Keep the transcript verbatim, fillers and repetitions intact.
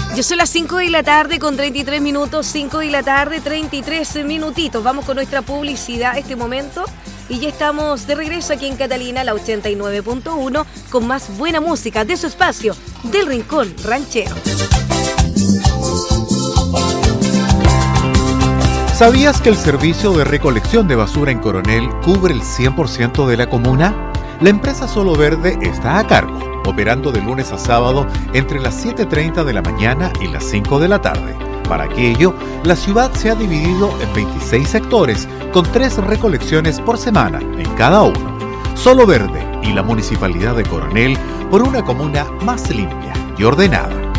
Yo soy las cinco de la tarde con treinta y tres minutos, cinco de la tarde, treinta y tres minutitos. Vamos con nuestra publicidad este momento y ya estamos de regreso aquí en Catalina, la ochenta y nueve punto uno, con más buena música de su espacio, del Rincón Ranchero. ¿Sabías que el servicio de recolección de basura en Coronel cubre el cien por ciento de la comuna? La empresa Solo Verde está a cargo, operando de lunes a sábado entre las siete y treinta de la mañana y las cinco de la tarde. Para aquello, la ciudad se ha dividido en veintiséis sectores, con tres recolecciones por semana en cada uno. Solo Verde y la Municipalidad de Coronel por una comuna más limpia y ordenada.